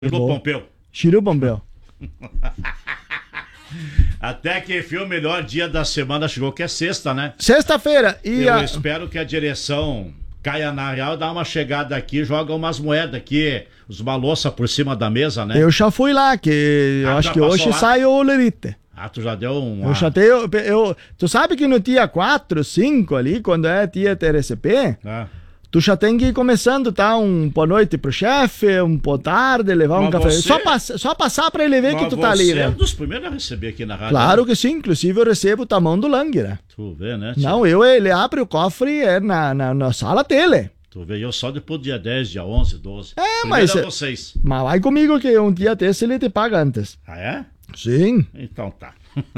Chiru Pompeu. Chiru Pompeu. Até que enfim, o melhor dia da semana chegou, que é sexta, né? Sexta-feira. Eu espero que a direção caia na real, dá uma chegada aqui, joga umas moedas aqui, uma louça por cima da mesa, né? Eu já fui lá, que eu acho que hoje lá? Sai o Lerite. Ah, tu já deu um... Eu já tenho... Tu sabe que no dia 4, 5 ali, quando é dia TRCP... Tu já tem que ir começando, tá? Um boa noite pro chefe, um boa tarde, levar um café. Só passar pra ele ver que tu tá ali, né? Você é um dos primeiros a receber aqui na rádio. Claro que sim, inclusive eu recebo o tamanho do Lang, né? Tu vê, né? Tia? Não, ele abre o cofre na sala dele. Tu vê, eu só depois do dia 10, dia 11, 12. Mas... vocês. Mas vai comigo que um dia desse ele te paga antes. Ah, é? Sim. Então tá.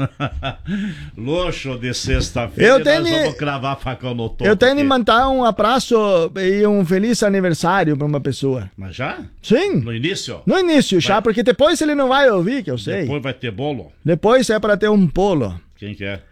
Luxo de sexta-feira, nós vamos cravar facão no topo. Eu tenho de mandar um abraço e um feliz aniversário pra uma pessoa. Mas já? Sim. No início? No início, já, porque depois ele não vai ouvir, que eu sei. Depois vai ter bolo? Depois é pra ter um bolo. Quem que é?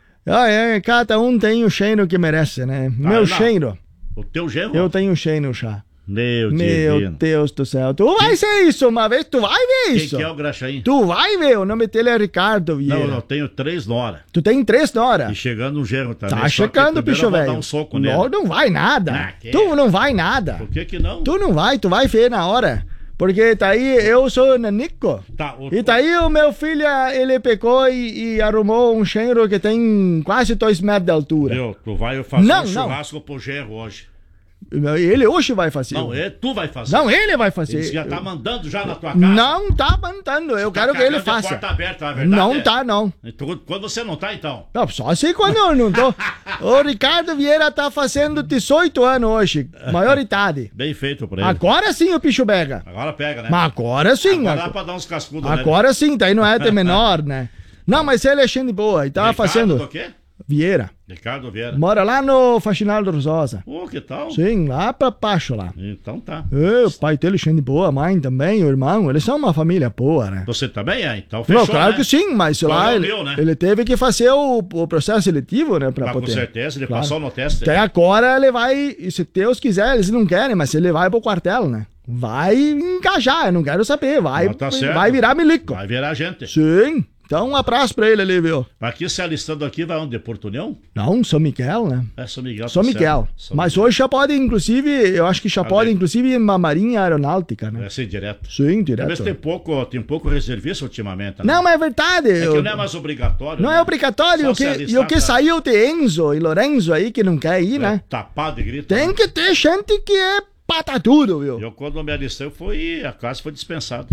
Cada um tem o cheiro que merece, né? Meu cheiro. O teu cheiro? Eu tenho cheiro já. Meu Deus do céu. Tu vai ser isso uma vez, tu vai ver isso. Quem que é o Graxaim? Tu vai ver, o nome dele é Ricardo Vieira. Não, eu tenho 3 nora. Tu tem 3 nora? E chegando um genro também. Tá chegando, bicho velho. Dar um soco nele. Não vai nada. Tu não vai nada. Por que não? Tu não vai, tu vai ver na hora. Porque tá aí, eu sou nanico. Tá, e tá aí o meu filho, ele pecou e arrumou um genro que tem quase 2 metros de altura. Tu vai fazer um churrasco pro genro hoje. Ele hoje vai fazer. Não, tu vai fazer. Não, ele vai fazer. Ele já tá mandando já na tua casa. Não tá mandando, eu quero que ele faça. Porta aberta, na verdade. Não tá, não. Quando você não tá, então? Não, só assim quando eu não tô. O Ricardo Vieira tá fazendo 18 anos hoje, maioridade. Bem feito pra ele. Agora sim o bicho pega. Agora pega, né? Mas agora sim. Agora dá pra dar uns cascudos, agora né? Sim, daí não é de menor, né? Não, mas ele é cheio de boa, e tava fazendo... do quê? Vieira. Ricardo Vieira. Mora lá no Faxinal do Rososa. Que tal? Sim, lá pra baixo lá. Então tá. O pai dele cheio de boa, a mãe também, o irmão, eles são uma família boa, né? Você também é? Então fechou, claro, né? que sim, mas lá ele teve que fazer o processo seletivo, né? Pra poder. Com certeza, ele passou no teste. Até agora ele vai, se Deus quiser, eles não querem, mas ele vai pro quartel, né? Vai engajar, eu não quero saber, vai virar milico. Vai virar gente. Sim. Então, um abraço pra ele ali, viu? Aqui, se alistando aqui, vai onde? Porto União? Não, São Miguel, né? É, São Miguel. São Miguel. Mas hoje já pode, inclusive, eu acho que já pode, inclusive, ir na Marinha Aeronáutica, né? É assim, direto. Sim, direto. Mas tem pouco reservista ultimamente, né? Não, mas é verdade. É que não é mais obrigatório. Não é obrigatório. E o que saiu de Enzo e Lorenzo aí, que não quer ir, né? Tapado e grita. Tem que ter gente que é patatudo, viu? Eu, quando me alistei, a classe foi dispensado.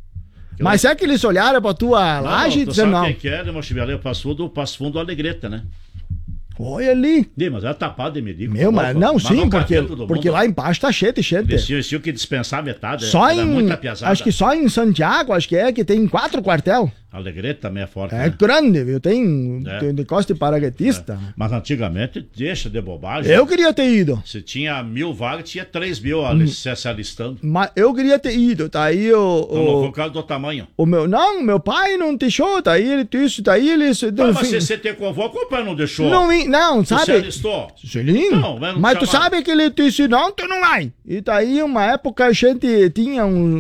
Mas é que eles olharam pra tua laje e disseram não. Quem que é, irmão Chivelê? Passo fundo do Alegreta, né? Olha ali. Mas era tapado de medico. Mas não, sim, porque lá embaixo tá cheio de gente. Eles tinham que dispensar metade. Só muita pesada. Acho que só em Santiago, que tem 4 quartel. Alegrete também é forte. É grande, viu? Tem de costa de paraguetista. Mas antigamente, deixa de bobagem. Eu queria ter ido. Se tinha 1.000 vagas, tinha 3.000 se alistando. Mas eu queria ter ido, tá aí não foi por causa do tamanho. Meu pai não deixou, tá aí ele disse, tá aí ele... Mas você te convocou, o pai não deixou? Não, sabe? Você alistou? Sim. Mas tu sabe que ele disse, não, tu não vai. E tá aí uma época a gente tinha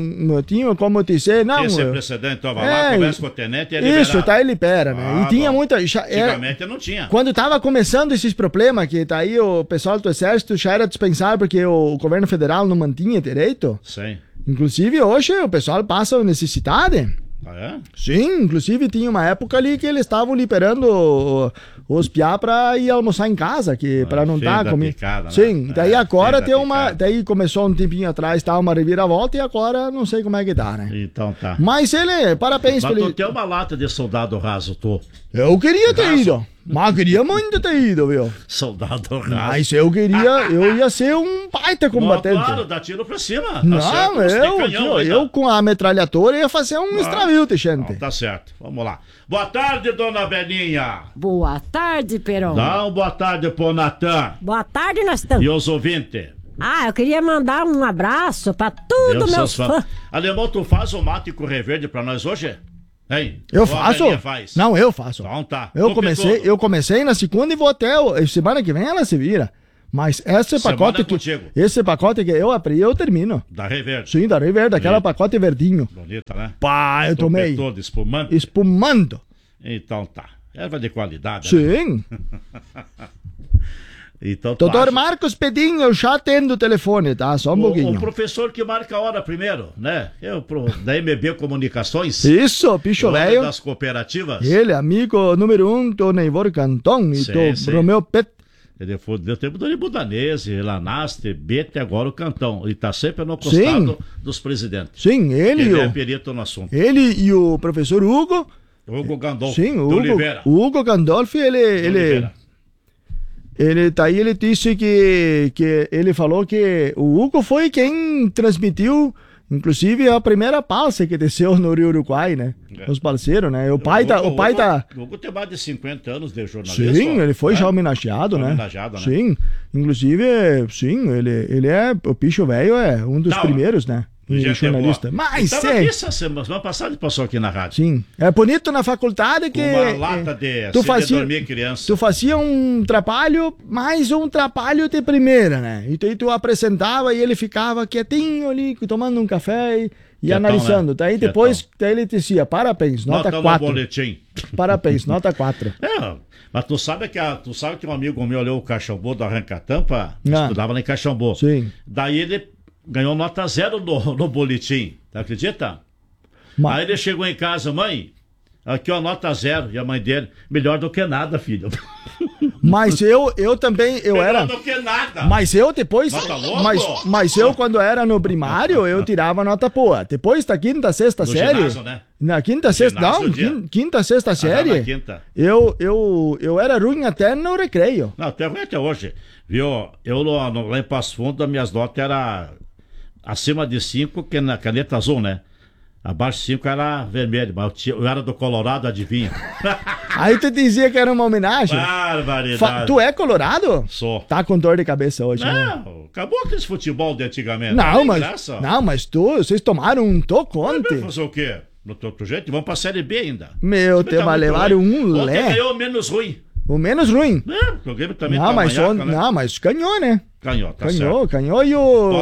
como dizer, não... Esse precedente, tava lá, conversa com o tenente e é isso, tá aí libera, né? E tinha muita... Antigamente não tinha. Quando tava começando esses problemas, que tá aí o pessoal do exército já era dispensado porque o governo federal não mantinha direito. Sim. Inclusive hoje o pessoal passa necessidade. Ah, é? Sim, inclusive tinha uma época ali que eles estavam liberando os piá pra ir almoçar em casa, que pra não estar comigo. Né? Sim, daí agora tem uma. Daí começou um tempinho atrás, tá uma reviravolta e agora não sei como é que tá, né? Então tá. Mas ele, parabéns pra ele. Mas tu tem uma lata de soldado raso, tu. Eu queria ter ido. Mas queria muito ter ido, viu? Soldado raso. Mas eu ia ser um baita combatente. Claro, dá tiro pra cima. Não, eu com a metralhadora ia fazer um extravio, gente. Tá certo, vamos lá. Boa tarde, dona Belinha. Boa tarde, Peron. Dá uma boa tarde pro Natan. Boa tarde, Nastão. E os ouvintes? Eu queria mandar um abraço pra todos meus fãs. Alemão, tu faz o mate com reverde pra nós hoje? Hein? Eu faço? Não, eu faço. Então tá. Eu comecei na segunda e vou até semana que vem ela se vira. Mas esse pacote que eu abri, eu termino. Da Reverde. Sim, da Reverde, aquela pacote verdinho. Bonita, né? Pá, eu tomei. Todo espumante. Espumando. Então tá. Erva de qualidade. Sim. Né? Então, Doutor Marcos Pedinho, eu já atendo o telefone, tá? Só um pouquinho. O professor que marca a hora primeiro, né? Da MB Comunicações. Isso, bicho velho. Das cooperativas. Ele, amigo número 1 do Neivor Canton e do Romeu Pet. Ele foi do tempo do Libudanese, Lanaste, Bete, agora o Cantão. Ele tá sempre no costado dos presidentes. Sim, ele é perito no assunto. Ele e o professor Hugo. Hugo Gandolfo. Sim, o Hugo Gandolfo, ele tá aí, ele disse que ele falou que o Hugo foi quem transmitiu, inclusive, a primeira palça que desceu no Rio Uruguai, né? Os parceiros, né? O pai tá... O Hugo tem mais de 50 anos de jornalismo. Sim, ele foi já homenageado, né? Né? Sim, inclusive, sim, ele é... O bicho velho é um dos primeiros, né? Jornalista. Mas semana passada passou aqui na rádio. Sim. É bonito na faculdade que uma lata de dormir criança. Tu fazia um trabalho, mais um trabalho de primeira, né? Então aí tu apresentava e ele ficava quietinho ali, tomando um café e analisando. Né? Daí depois ele dizia, parabéns, nota 4. Boletim. Parabéns, nota 4. Mas tu sabe que um amigo meu olhou o Caxambu do Arranca-Tampa, estudava lá em Caxambu. Sim. Daí ele ganhou nota 0 no boletim, tá, acredita? Aí ele chegou em casa, mãe, aqui ó, nota 0, e a mãe dele, melhor do que nada, filho. Mas eu também, melhor do que nada. Mas eu depois, mas eu quando era no primário, eu tirava nota boa. Depois da quinta, sexta série, ginásio, né? Na quinta, sexta, quinta, sexta série, eu era ruim até no recreio. Não, até ruim até hoje, viu? Eu lá em Passo Fundo, as minhas notas eram acima de 5, que na caneta azul, né? Abaixo de 5 era vermelho, mas eu era do Colorado, adivinha? Aí tu dizia que era uma homenagem? Barbaridade. Tu é colorado? Sou. Tá com dor de cabeça hoje, não, né? Acabou aquele futebol de antigamente. Mas vocês tomaram um toconte. Fazer o quê? No outro jeito, vamos pra Série B ainda. Meu, te vai levar um lé. Ontem ganhou menos ruim. O menos ruim. O game também mas ganhou, né? Ganhou e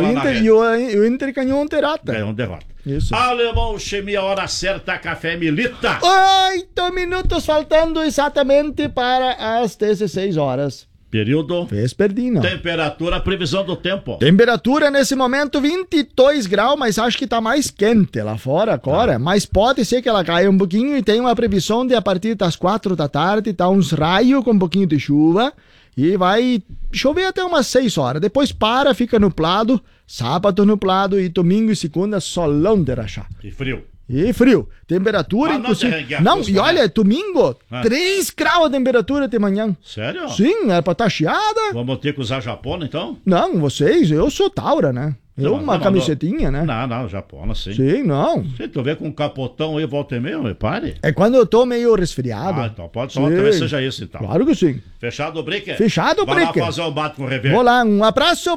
o Inter ganhou um derrota. Ganhou um derrota. Isso. Alemão Chemia, hora certa, Café Milita. 8 minutos faltando exatamente para as 16 horas. Período. Vespertino. Temperatura, previsão do tempo. Temperatura nesse momento 22 graus, mas acho que tá mais quente lá fora agora. Mas pode ser que ela caia um pouquinho e tem uma previsão de a partir das 4 da tarde, tá uns raios com um pouquinho de chuva e vai chover até umas 6 horas. Depois fica nublado, sábado nublado e domingo e segunda solão de rachar. E frio. Temperatura, inclusive. Não, e olha, domingo, 3 graus a temperatura de manhã. Sério? Sim, era pra estar chiada. Vamos ter que usar japona, então? Não, eu sou taura, né? Camisetinha, né? Não, japona, sim. Sim, não. Se tu vê com um capotão aí, volta e meia, pare. É quando eu tô meio resfriado. Então pode ser, talvez seja isso, então. Claro que sim. Fechado o break? Fechado o break. Vai lá fazer o bate com o Reverde. Vou lá, um abraço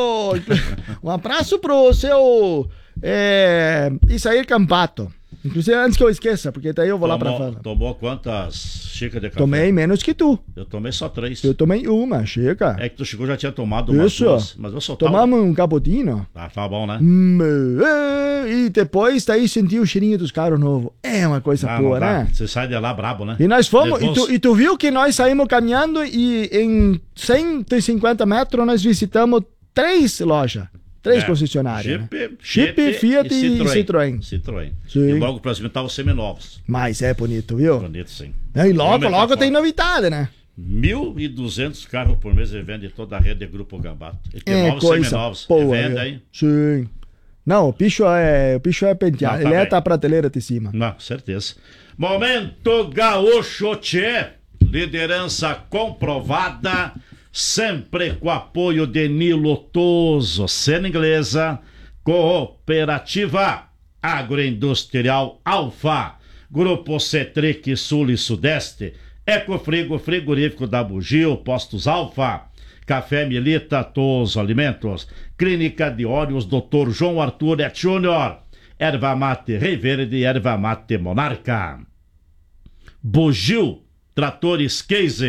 pro seu... Isair Campato. Inclusive antes que eu esqueça, porque daí eu vou lá pra fora. Tomou quantas xícaras de café? Tomei menos que tu. Eu tomei só 3. Eu tomei uma xícara. É que tu chegou já tinha tomado umas duas, mas eu só tomamos um cappuccino. Tá bom, né? E depois daí senti o cheirinho dos carros novos. É uma coisa boa, né? Você sai de lá brabo, né? E nós fomos, e tu viu que nós saímos caminhando e em 150 metros nós visitamos 3 lojas. 3 concessionárias. Jeep, Fiat e Citroën. Sim. E logo para cima estavam os seminovos. Mas é bonito, viu? Bonito, sim. E logo tem novidade, né? 1.200 carros por mês ele vende toda a rede de Grupo Gambato. E tem novos seminovos. Boa, vende aí? Sim. Não, o bicho é penteado. Ele tá a prateleira de cima. Não, certeza. Momento Gaúcho Tchê. Liderança comprovada. Sempre com apoio de Nilo Toso, Cena Inglesa, Cooperativa Agroindustrial Alfa, Grupo Cetric Sul e Sudeste, Ecofrigo Frigorífico da Bugio, Postos Alfa, Café Milita Toso Alimentos, Clínica de Óleos Dr. João Arthur Et Júnior, Erva Mate Rei Verde e Erva Mate Monarca, Bugio Tratores Case,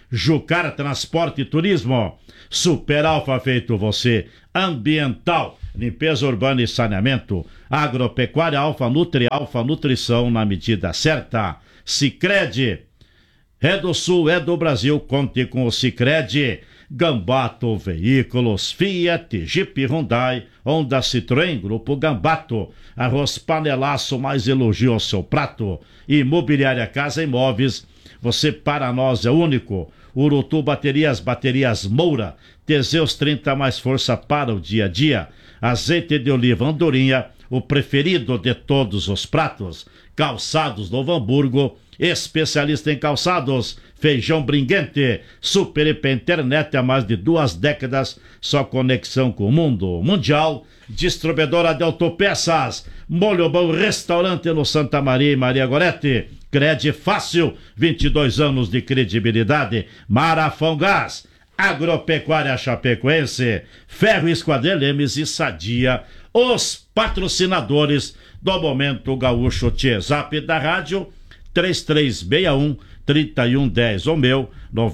Jucar Transporte e Turismo. Super Alfa feito você. Ambiental, limpeza urbana e saneamento. Agropecuária Alfa Nutri, Alfa Nutrição na medida certa. Sicredi, é do Sul, é do Brasil, conte com o Sicredi. Gambato Veículos, Fiat, Jeep, Hyundai, Honda, Citroën, Grupo Gambato. Arroz Panelaço, mais elogio ao seu prato. Imobiliária Casa Imóveis, você para nós é único. Urutu Baterias, Baterias Moura, Teseus 30 mais força para o dia a dia. Azeite de oliva Andorinha, o preferido de todos os pratos. Calçados Novo Hamburgo, especialista em calçados. Feijão Bringuente, Super IP Internet há mais de 2 décadas, só conexão com o mundo mundial. Distribuidora de autopeças, Molho Bom Restaurante no Santa Maria e Maria Gorete. Crede Fácil, 22 anos de credibilidade. Marafão Gás, Agropecuária Chapecoense, Ferro Esquadrão Lemes e Sadia, os patrocinadores do Momento Gaúcho. Zap da rádio 3361-3110, o meu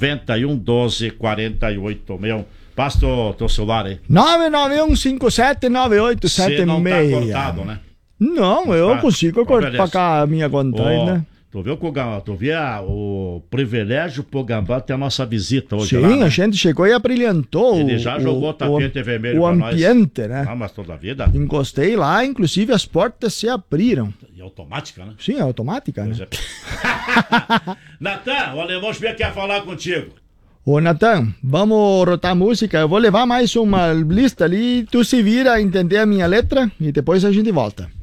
9112-48, meu. Pastor, teu celular aí. 991579876. Você não tá cortado, né? Não, eu consigo cortar a minha conta aí, né? Tu viu o privilégio pro Gambá ter a nossa visita hoje. Sim, lá, né? A gente chegou e abrilhantou. Ele já jogou tapete vermelho pra nós. O ambiente, né? Ah, mas toda a vida. Encostei lá, inclusive as portas se abriram. E automática, né? Sim, é automática, né? É. Natan, o Alemão Schmidt quer falar contigo. Ô, Natan, vamos rotar a música. Eu vou levar mais uma lista ali. Tu se vira a entender a minha letra e depois a gente volta.